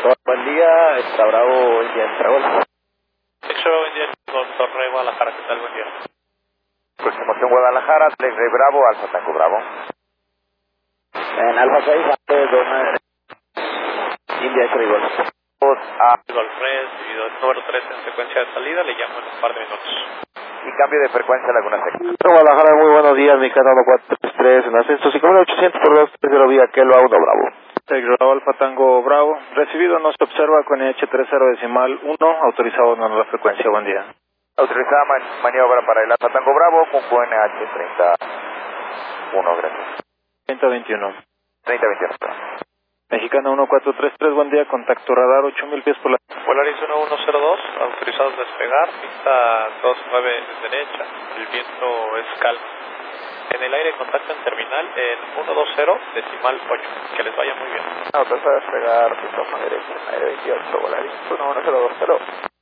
Buen día, está Bravo, India Extra Golf. Buen día, con Torre Guadalajara, ¿qué tal? Buen día. Aproximación Guadalajara, X-Ray Bravo, Alfa Tango Bravo. En Alfa 6, India Extra Golf. Golf Red, seguido número 3 en secuencia de salida, le llamo en un par de minutos. Y cambio de frecuencia Laguna Seca. Guadalajara, muy buenos días, mi canal 433 en ascenso, 5800 por 230 vía Kelo a 1 Bravo. Bravo Alfa Tango Bravo, recibido no se observa con H30.1, autorizado no la frecuencia, buen día. Autorizada maniobra para el Alfa Tango Bravo con QNH31, gracias. 3021. 3021. Mexicana 1433, buen día, contacto radar 8000 pies por la... Polaris 1102, autorizados a despegar, pista 29 derecha, el viento es calmo. En el aire contacto en terminal en 120.8, que les vaya muy bien. Autorizados a despegar, pista 1 derecha, aire 28, Polaris 1120.